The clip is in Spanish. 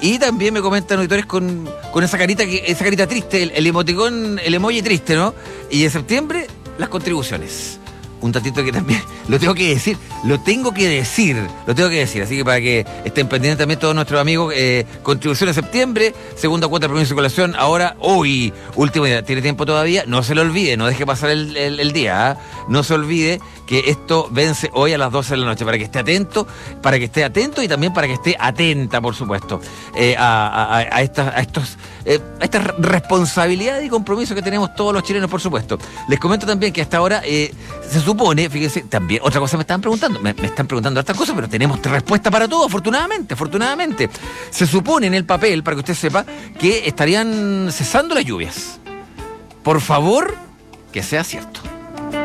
Y también me comentan auditores con esa carita triste, el emoticón, el emoji triste, ¿no? Y en septiembre, las contribuciones. Un datito que también lo tengo que decir. Así que para que estén pendientes también todos nuestros amigos, contribución de septiembre, segunda cuota de permiso de circulación, ahora, hoy, último día, tiene tiempo todavía, no se lo olvide, no deje pasar el día, ¿eh? No se olvide que esto vence hoy a las 12 de la noche, para que esté atento y también para que esté atenta, por supuesto, a estas responsabilidades y compromisos que tenemos todos los chilenos, por supuesto. Les comento también que hasta ahora se supone, fíjense, también, otra cosa me están preguntando, me están preguntando estas cosas, pero tenemos respuesta para todo, afortunadamente. Se supone en el papel, para que usted sepa, que estarían cesando las lluvias. Por favor, que sea cierto.